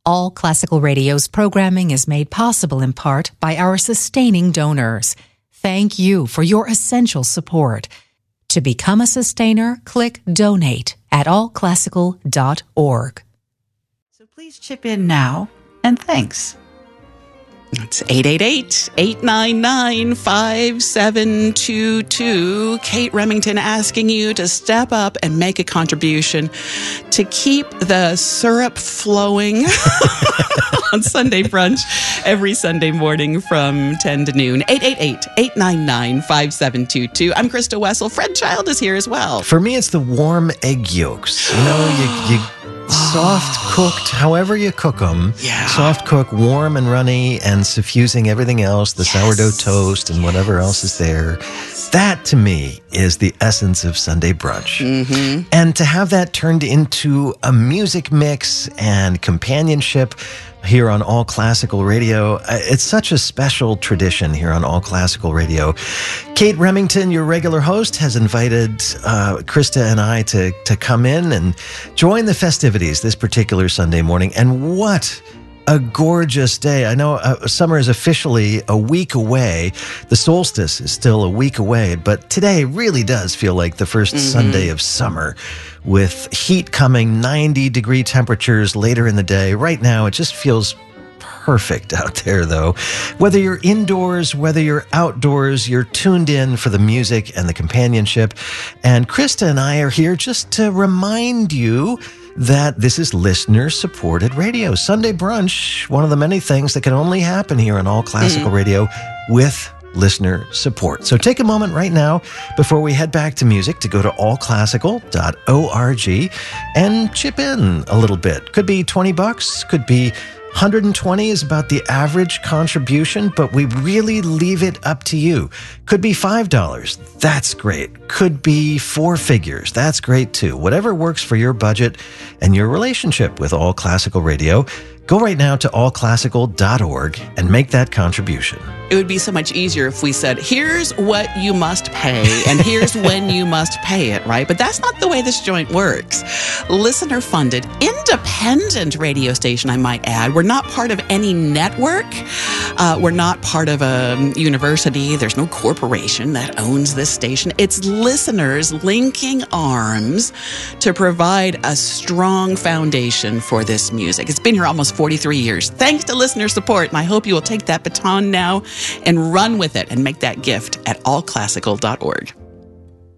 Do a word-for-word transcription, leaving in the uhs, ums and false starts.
All Classical Radio's programming is made possible in part by our sustaining donors. Thank you for your essential support. To become a sustainer, click Donate at all classical dot org. So please chip in now, and thanks. It's eight eight eight, eight nine nine, five seven two two. Kate Remington asking you to step up and make a contribution to keep the syrup flowing on Sunday brunch every Sunday morning from ten to noon. eight eight eight, eight nine nine, five seven two two. I'm Krista Wessel. Fred Child is here as well. For me, it's the warm egg yolks. You know, you... you soft cooked, however you cook them. Yeah. Soft cooked, warm and runny, and suffusing everything else, the yes. sourdough toast and yes. whatever else is there. That, to me, is the essence of Sunday brunch. Mm-hmm. And to have that turned into a music mix and companionship here on All Classical Radio, it's such a special tradition here on All Classical Radio. Kate Remington, your regular host, has invited uh, Krista and I to, to come in and join the festivities this particular Sunday morning. And what a gorgeous day. I know uh, summer is officially a week away. The solstice is still a week away, but today really does feel like the first mm-hmm. Sunday of summer, with heat coming, ninety degree temperatures later in the day. Right now, it just feels perfect out there, though. Whether you're indoors, whether you're outdoors, you're tuned in for the music and the companionship. And Krista and I are here just to remind you that this is listener-supported radio. Sunday brunch, one of the many things that can only happen here on All Classical mm-hmm. Radio with listener support. So take a moment right now before we head back to music to go to all classical dot org and chip in a little bit. Could be twenty bucks, could be one hundred twenty is about the average contribution, but we really leave it up to you. Could be five dollars. That's great. Could be four figures. That's great too. Whatever works for your budget and your relationship with All Classical Radio, go right now to all classical dot org and make that contribution. It would be so much easier if we said, here's what you must pay and here's when you must pay it, right? But that's not the way this joint works. Listener-funded, independent radio station, I might add. We're not part of any network. Uh, we're not part of a university. There's no corporation that owns this station. It's listeners linking arms to provide a strong foundation for this music. It's been here almost forty-three years. Thanks to listener support, and I hope you will take that baton now and run with it and make that gift at all classical dot org.